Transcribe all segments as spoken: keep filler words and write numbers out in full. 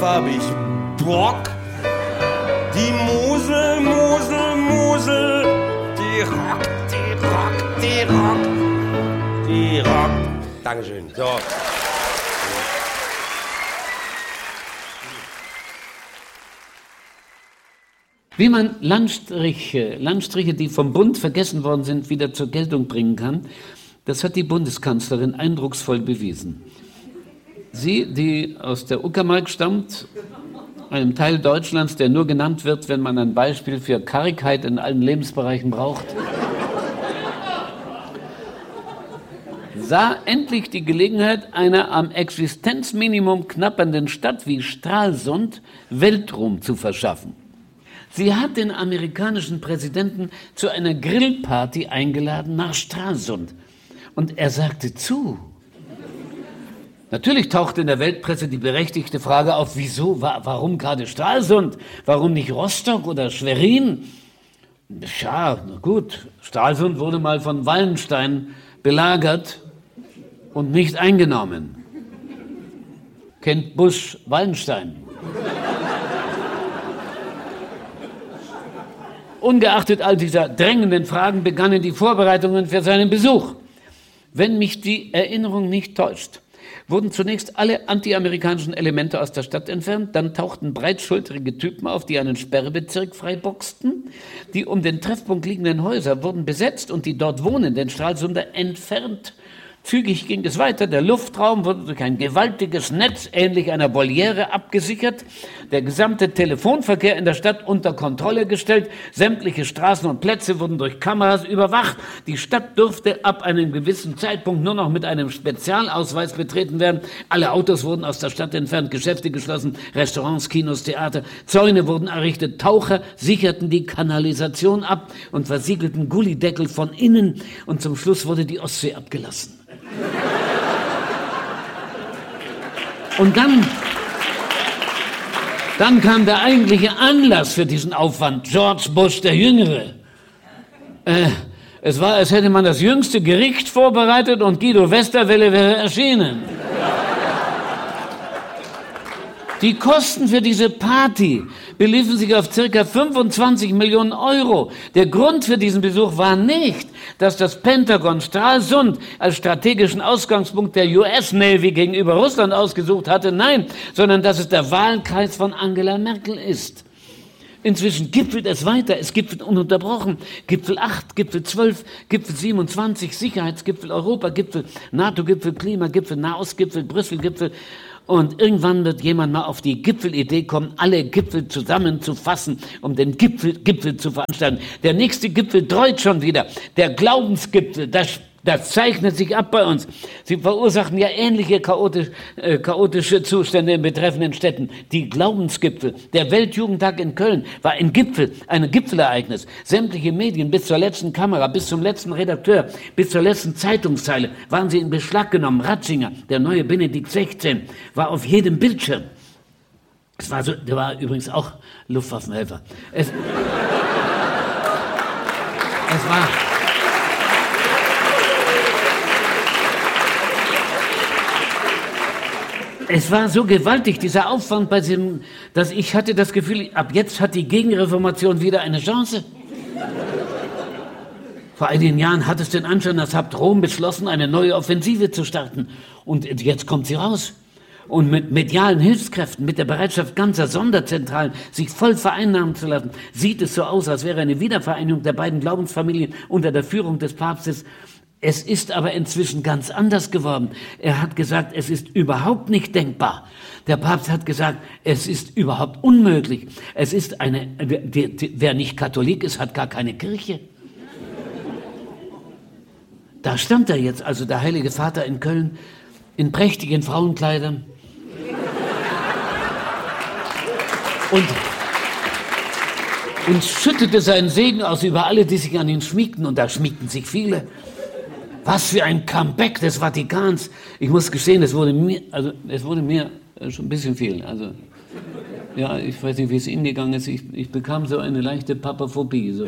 hab ich Bock. Die Mosel, Mosel, Mosel, die rockt, die rockt, die rockt, die rockt. Dankeschön. So. Wie man Landstriche, Landstriche, die vom Bund vergessen worden sind, wieder zur Geltung bringen kann, das hat die Bundeskanzlerin eindrucksvoll bewiesen. Sie, die aus der Uckermark stammt, einem Teil Deutschlands, der nur genannt wird, wenn man ein Beispiel für Kargheit in allen Lebensbereichen braucht, sah endlich die Gelegenheit, einer am Existenzminimum knappernden Stadt wie Stralsund Weltruhm zu verschaffen. Sie hat den amerikanischen Präsidenten zu einer Grillparty eingeladen nach Stralsund. Und er sagte zu. Natürlich tauchte in der Weltpresse die berechtigte Frage auf, wieso, wa- warum gerade Stralsund? Warum nicht Rostock oder Schwerin? Tja, na gut, Stralsund wurde mal von Wallenstein belagert und nicht eingenommen. Kennt Busch Wallenstein? Ungeachtet all dieser drängenden Fragen begannen die Vorbereitungen für seinen Besuch. Wenn mich die Erinnerung nicht täuscht, wurden zunächst alle antiamerikanischen Elemente aus der Stadt entfernt, dann tauchten breitschultrige Typen auf, die einen Sperrbezirk freiboxten. Die um den Treffpunkt liegenden Häuser wurden besetzt und die dort wohnenden Stralsunder entfernt. Zügig ging es weiter, der Luftraum wurde durch ein gewaltiges Netz, ähnlich einer Voliere, abgesichert, der gesamte Telefonverkehr in der Stadt unter Kontrolle gestellt, sämtliche Straßen und Plätze wurden durch Kameras überwacht, die Stadt durfte ab einem gewissen Zeitpunkt nur noch mit einem Spezialausweis betreten werden, alle Autos wurden aus der Stadt entfernt, Geschäfte geschlossen, Restaurants, Kinos, Theater, Zäune wurden errichtet, Taucher sicherten die Kanalisation ab und versiegelten Gullideckel von innen und zum Schluss wurde die Ostsee abgelassen. Und dann, dann kam der eigentliche Anlass für diesen Aufwand, George Bush der Jüngere. Äh, es war, als hätte man das jüngste Gericht vorbereitet und Guido Westerwelle wäre erschienen. Die Kosten für diese Party beliefen sich auf ca. fünfundzwanzig Millionen Euro. Der Grund für diesen Besuch war nicht, dass das Pentagon Stralsund als strategischen Ausgangspunkt der U S Navy gegenüber Russland ausgesucht hatte, nein, sondern dass es der Wahlkreis von Angela Merkel ist. Inzwischen gipfelt es weiter, es gipfelt ununterbrochen, Gipfel acht, Gipfel zwölf, Gipfel siebenundzwanzig, Sicherheitsgipfel, Europagipfel, NATO-Gipfel, Klimagipfel, Nahostgipfel, Brüssel-Gipfel. Und irgendwann wird jemand mal auf die Gipfelidee kommen, alle Gipfel zusammenzufassen, um den Gipfel, Gipfel zu veranstalten. Der nächste Gipfel dreut schon wieder. Der Glaubensgipfel, das, das zeichnet sich ab bei uns. Sie verursachen ja ähnliche chaotisch, äh, chaotische Zustände in betreffenden Städten. Die Glaubensgipfel, der Weltjugendtag in Köln war ein Gipfel, ein Gipfelereignis. Sämtliche Medien bis zur letzten Kamera, bis zum letzten Redakteur, bis zur letzten Zeitungszeile waren sie in Beschlag genommen. Ratzinger, der neue Benedikt sechzehn, war auf jedem Bildschirm. Es war so, der war übrigens auch Luftwaffenhelfer. Es, es war... Es war so gewaltig, dieser Aufwand bei diesem, dass ich hatte das Gefühl, ab jetzt hat die Gegenreformation wieder eine Chance. Vor einigen Jahren hat es den Anschein, als hat Rom beschlossen, eine neue Offensive zu starten. Und jetzt kommt sie raus. Und mit medialen Hilfskräften, mit der Bereitschaft ganzer Sonderzentralen, sich voll vereinnahmen zu lassen, sieht es so aus, als wäre eine Wiedervereinigung der beiden Glaubensfamilien unter der Führung des Papstes. Es ist aber inzwischen ganz anders geworden. Er hat gesagt, es ist überhaupt nicht denkbar. Der Papst hat gesagt, es ist überhaupt unmöglich. Es ist eine, die, die, wer nicht Katholik ist, hat gar keine Kirche. Da stand er jetzt, also der Heilige Vater in Köln, in prächtigen Frauenkleidern. Und, und schüttete seinen Segen aus über alle, die sich an ihn schmiegten. Und da schmiegten sich viele. Was für ein Comeback des Vatikans. Ich muss gestehen, es wurde mir, also es wurde mir schon ein bisschen viel. Also, ja, ich weiß nicht, wie es Ihnen gegangen ist. Ich, ich bekam so eine leichte Papaphobie. So. äh,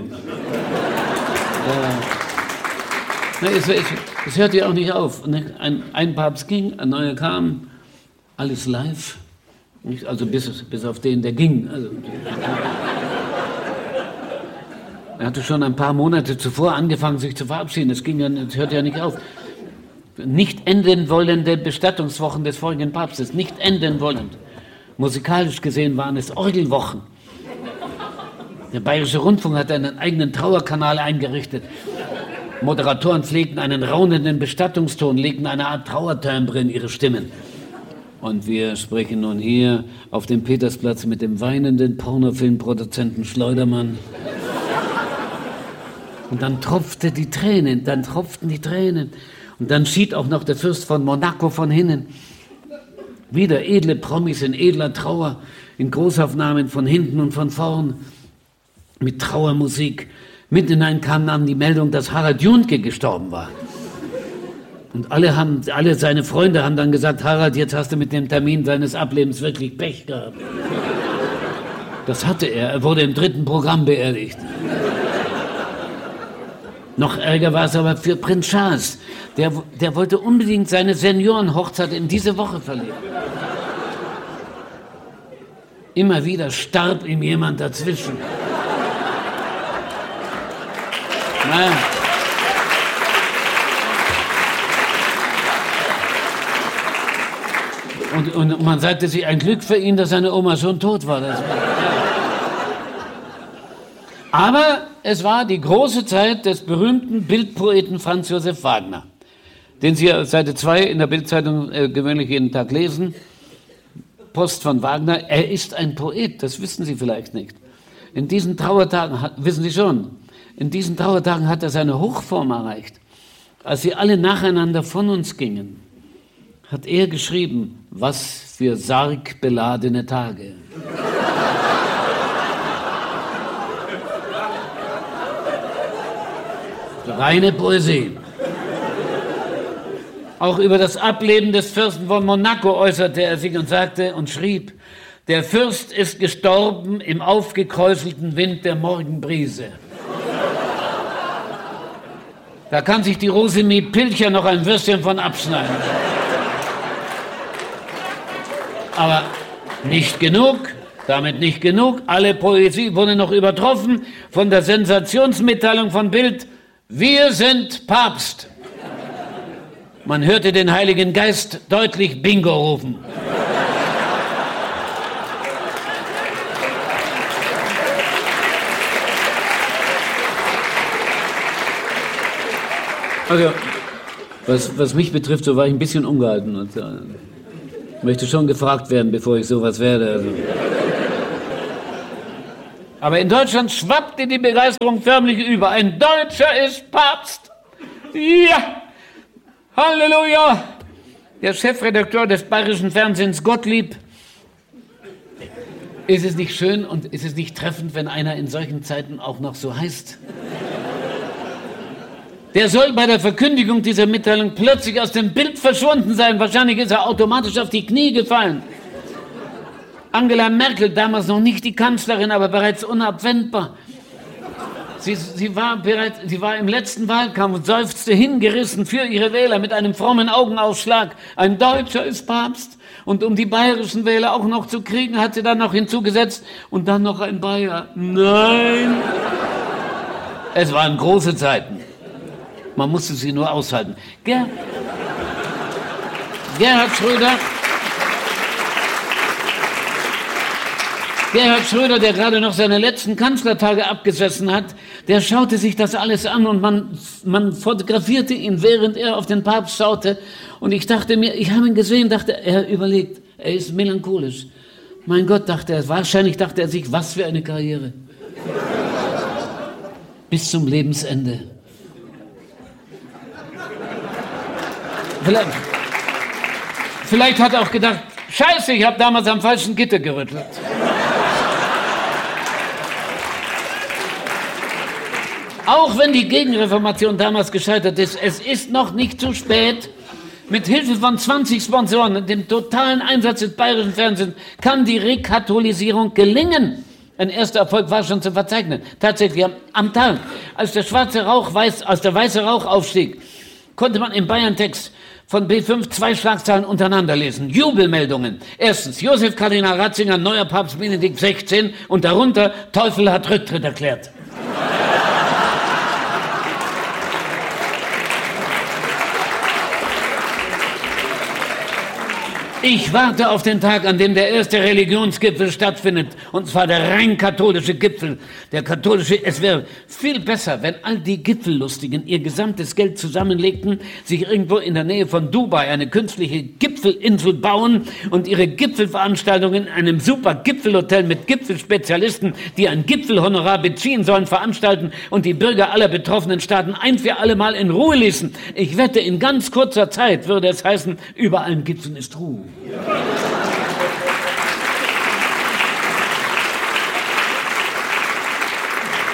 na, es, es, es hört ja auch nicht auf. Ein, ein Papst ging, ein neuer kam, alles live. Nicht, also bis, bis auf den, der ging. Also, er hatte schon ein paar Monate zuvor angefangen, sich zu verabschieden. Es ging ja, es hörte ja nicht auf. Nicht enden wollende Bestattungswochen des vorigen Papstes. Nicht enden wollend. Musikalisch gesehen waren es Orgelwochen. Der Bayerische Rundfunk hat einen eigenen Trauerkanal eingerichtet. Moderatoren pflegten einen raunenden Bestattungston, legten eine Art Trauertimbre in ihre Stimmen. Und wir sprechen nun hier auf dem Petersplatz mit dem weinenden Pornofilmproduzenten Schleudermann. Und dann tropfte die Tränen, dann tropften die Tränen. Und dann schied auch noch der Fürst von Monaco von hinnen. Wieder edle Promis in edler Trauer, in Großaufnahmen von hinten und von vorn, mit Trauermusik. Mitten hinein kam dann die Meldung, dass Harald Juntke gestorben war. Und alle, haben, alle seine Freunde haben dann gesagt, Harald, jetzt hast du mit dem Termin seines Ablebens wirklich Pech gehabt. Das hatte er, er wurde im dritten Programm beerdigt. Noch ärger war es aber für Prinz Charles. Der, der wollte unbedingt seine Seniorenhochzeit in diese Woche verlegen. Immer wieder starb ihm jemand dazwischen. Nein. Und, und man sagte sich, ein Glück für ihn, dass seine Oma schon tot war. Das war ja. Aber es war die große Zeit des berühmten Bildpoeten Franz Josef Wagner, den Sie auf Seite zwei in der Bildzeitung äh, gewöhnlich jeden Tag lesen. Post von Wagner. Er ist ein Poet, das wissen Sie vielleicht nicht. In diesen Trauertagen, hat, wissen Sie schon, in diesen Trauertagen hat er seine Hochform erreicht. Als sie alle nacheinander von uns gingen, hat er geschrieben, was für sargbeladene Tage. Reine Poesie. Auch über das Ableben des Fürsten von Monaco äußerte er sich und sagte und schrieb, der Fürst ist gestorben im aufgekräuselten Wind der Morgenbrise. Da kann sich die Rosemie Pilcher noch ein Würstchen von abschneiden. Aber nicht genug, damit nicht genug. Alle Poesie wurde noch übertroffen von der Sensationsmitteilung von Bild. Wir sind Papst. Man hörte den Heiligen Geist deutlich Bingo rufen. Also, was, was mich betrifft, so war ich ein bisschen ungehalten und äh, möchte schon gefragt werden, bevor ich sowas werde. Also. Aber in Deutschland schwappte die Begeisterung förmlich über. Ein Deutscher ist Papst. Ja, Halleluja. Der Chefredakteur des Bayerischen Fernsehens, Gottlieb. Ist es nicht schön und ist es nicht treffend, wenn einer in solchen Zeiten auch noch so heißt? Der soll bei der Verkündigung dieser Mitteilung plötzlich aus dem Bild verschwunden sein. Wahrscheinlich ist er automatisch auf die Knie gefallen. Angela Merkel, damals noch nicht die Kanzlerin, aber bereits unabwendbar. Sie, sie, war bereits, sie war im letzten Wahlkampf und seufzte hingerissen für ihre Wähler mit einem frommen Augenausschlag. Ein Deutscher ist Papst. Und um die bayerischen Wähler auch noch zu kriegen, hat sie dann noch hinzugesetzt, und dann noch ein Bayer. Nein! Es waren große Zeiten. Man musste sie nur aushalten. Ger Gerhard Schröder, Gerhard Schröder, der gerade noch seine letzten Kanzlertage abgesessen hat, der schaute sich das alles an und man, man fotografierte ihn, während er auf den Papst schaute. Und ich dachte mir, ich habe ihn gesehen, dachte, er überlegt, er ist melancholisch. Mein Gott, dachte er, wahrscheinlich dachte er sich, was für eine Karriere. Bis zum Lebensende. Vielleicht, vielleicht hat er auch gedacht, Scheiße, ich habe damals am falschen Gitter gerüttelt. Auch wenn die Gegenreformation damals gescheitert ist, es ist noch nicht zu spät. Mit Hilfe von zwanzig Sponsoren und dem totalen Einsatz des Bayerischen Fernsehens kann die Rekatholisierung gelingen. Ein erster Erfolg war schon zu verzeichnen. Tatsächlich am, am Tag, als der schwarze Rauch weiß, als der weiße Rauch aufstieg, konnte man im Bayern-Text Von B fünf zwei Schlagzeilen untereinander lesen. Jubelmeldungen. Erstens, Josef Kardinal Ratzinger, neuer Papst Benedikt der sechzehnte. Und darunter, Teufel hat Rücktritt erklärt. Ich warte auf den Tag, an dem der erste Religionsgipfel stattfindet. Und zwar der rein katholische Gipfel. Der katholische, es wäre viel besser, wenn all die Gipfellustigen ihr gesamtes Geld zusammenlegten, sich irgendwo in der Nähe von Dubai eine künstliche Gipfelinsel bauen und ihre Gipfelveranstaltungen in einem super Gipfelhotel mit Gipfelspezialisten, die ein Gipfelhonorar beziehen sollen, veranstalten und die Bürger aller betroffenen Staaten ein für alle Mal in Ruhe ließen. Ich wette, in ganz kurzer Zeit würde es heißen, über allen Gipfeln ist Ruhe. Ja.